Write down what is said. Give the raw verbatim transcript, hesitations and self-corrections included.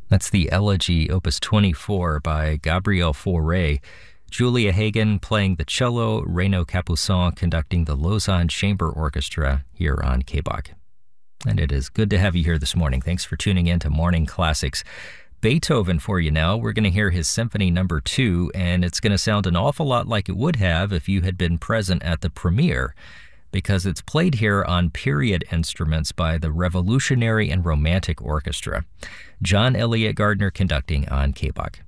That's the Elegy, Opus twenty-four by Gabriel Fauré. Julia Hagen playing the cello, Renaud Capuçon conducting the Lausanne Chamber Orchestra here on K B O C. And it is good to have you here this morning. Thanks for tuning in to Morning Classics. Beethoven for you now. We're going to hear his Symphony Number Two, and it's going to sound an awful lot like it would have if you had been present at the premiere, because it's played here on period instruments by the Revolutionary and Romantic Orchestra. John Elliott Gardner conducting on K B O C.